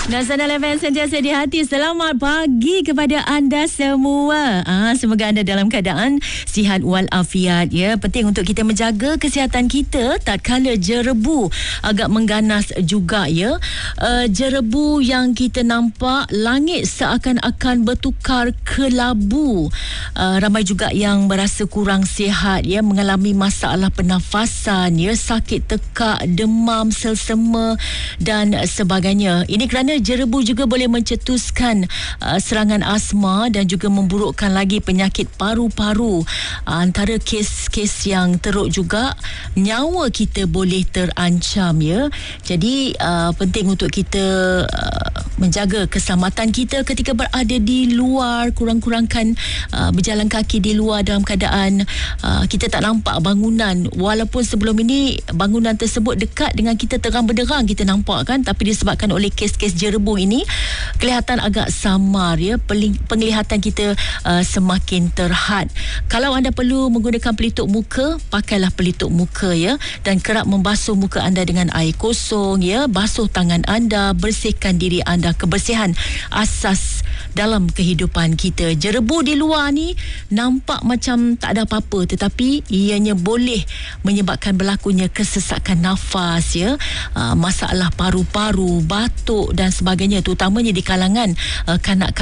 Nasional FM sentiasa di hati. Selamat pagi kepada anda semua. Semoga anda dalam keadaan sihat walafiat ya. Penting untuk kita menjaga kesihatan kita tatkala jerebu agak mengganas juga ya. Jerebu yang kita nampak, langit seakan-akan bertukar kelabu. Ramai juga yang merasa kurang sihat ya, mengalami masalah pernafasan ya, sakit tekak, demam, selsema dan sebagainya. Ini kerana jerebu juga boleh mencetuskan serangan asma dan juga memburukkan lagi penyakit paru-paru. Antara kes-kes yang teruk juga, nyawa kita boleh terancam ya. Jadi penting untuk kita menjaga keselamatan kita ketika berada di luar. Kurang-kurangkan berjalan kaki di luar dalam keadaan kita tak nampak bangunan. Walaupun sebelum ini bangunan tersebut dekat dengan kita, terang benderang kita nampak kan, tapi disebabkan oleh kes-kes jerebu ini kelihatan agak samar ya, penglihatan kita semakin terhad. Kalau anda perlu menggunakan pelitup muka, pakailah pelitup muka ya, dan kerap membasuh muka anda dengan air kosong ya, basuh tangan anda, bersihkan diri anda. Kebersihan asas dalam kehidupan kita. Jerebu di luar ni nampak macam tak ada apa-apa, tetapi ianya boleh menyebabkan berlakunya kesesakan nafas ya, masalah paru-paru, batuk dan sebagainya, terutamanya di kalangan kanak-kanak